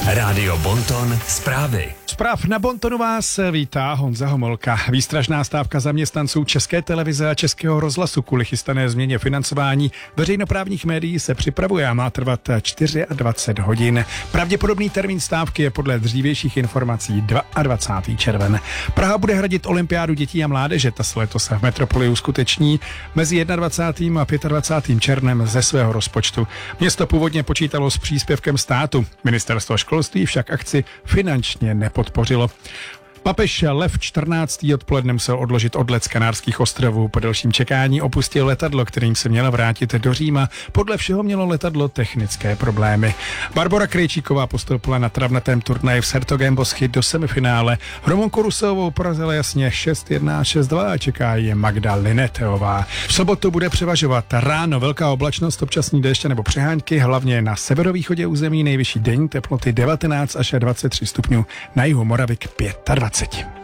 Rádio Bonton zprávy. Zpráv na Bontonu vás vítá Honza Homolka. Výstražná stávka zaměstnanců České televize a Českého rozhlasu kvůli chystané změně financování veřejnoprávních médií se připravuje a má trvat 24 hodin. Pravděpodobný termín stávky je podle dřívějších informací 22. červen. Praha bude hradit olympiádu dětí a mládeže, ta se letos v metropoli uskuteční mezi 21. a 25. červnem ze svého rozpočtu. Město původně počítalo s příspěvkem státu. Ministerstvo školství však akci finančně nepodpořilo. Papež Lev 14. odpoledne musel odložit odlet z Kanárských ostrovů. Po delším čekání opustil letadlo, kterým se měla vrátit do Říma. Podle všeho mělo letadlo technické problémy. Barbora Krejčíková postoupila na travnatém turnaji v Sertogenboschy do semifinále. Romonku Rusovou porazila jasně 6-1 a 6-2 a čeká je Magda Lineteová. V sobotu bude převažovat ráno velká oblačnost, občasný déšť nebo přehánky, hlavně na severovýchodě území nejvyšší denní teploty 19 až 23 stupňů, na jihu Moravy k 25.